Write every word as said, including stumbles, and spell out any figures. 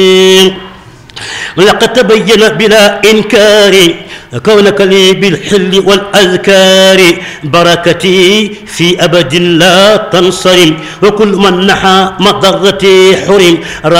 لقد تبين بلا إنكار كونك لي بالحل والأذكار بركتي في أبد لا تنصرم وكل من نحى مضرتي حرم.